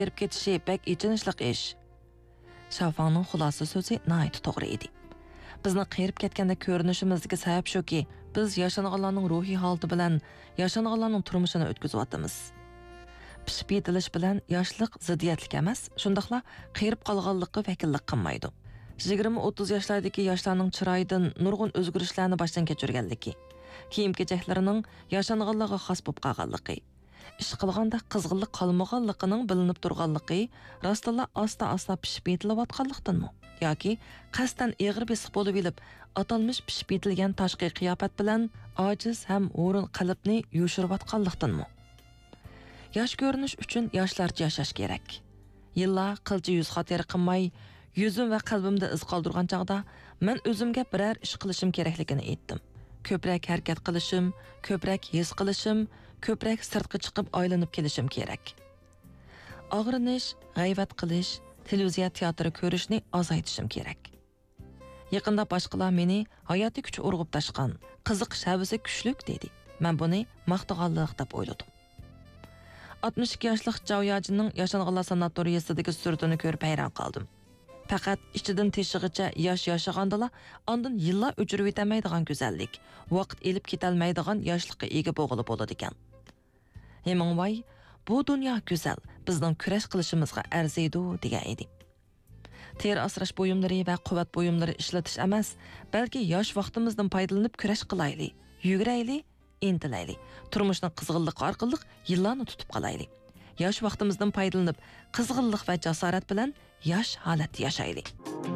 berib ketishi bek ichinishliq ish. Şafangning xulosa so'zi nihoyat to'g'ri edi. Bizni qerib ketganda ko'rinishimizdagi sabab shuki, biz yashanganlarning ruhiy holati bilan yashanganlarning turmushini o'tkazyapmiz. Pishib yetilish bilan yoshlik ziddiyatlik emas, shundaqla qerib qolganlikqa vakillik qilmaydi. 20-30 yoshlardagi yoshlarning chiroyidan nurg'un o'zgarishlarni boshdan kechirganligi, kiyim-kechaklarining yashanganlarga xos bo'lib qolganligi, ish qilganda qizg'inlik qolmaganligining bilinib turganligi rostla asta-asta pishib yetilayotganlikdanmi yoki qasdan eg'ir besiq bo'lib olib, atalmish pishib yetilgan tashqi qiyofat bilan ojiz ham o'rin qalbni yushirayotganlikdanmi? Yosh ko'rinish uchun yoshlarcha yashash kerak. Yillar qilchi yuz xotira qilmay, yuzim va qalbimda iz qoldirgan chaqda men o'zimga biror ish qilishim kerakligini aytdim. Ko'proq harakat qilishim, ko'proq his qilishim, ko'proq sirtqa chiqib aylanib kelishim kerak. Og'rinish, g'ayvat qilish, televiziya teatri ko'rishni azaytishim kerak. Yaqinda boshqalar meni hayotiy kuch urg'ib tashqan, qiziqish havasi kuchlik dedi. Men buni maqtag'anlik deb o'yladim. 62 yoshlik Javyajining yashanganlar sanatoriyasidagi suratini ko'rib hayron qoldim. Faqat ichidan teshig'icha yosh yashagandala, ondan yillar o'chirib yetamaydigan go'zallik, vaqt elib ketolmaydigan yoshlikka ega bo'g'ilib bo'ladi ekan. Hemingway, bu dunyo go'zal, bizning kurash qilishimizga arziydi degan edi. Ter asrash buyumlari va quvvat buyumlari ishlatish emas, balki yosh vaqtimizdan foydalanib kurash qilaylik, yuguraylik, intilaylik. Turmushning qizg'inligi orqali yillarni tutib qolaylik. Yosh vaqtimizdan foydalanib, qizg'inlik va jasorat bilan yosh holatda yashaylik.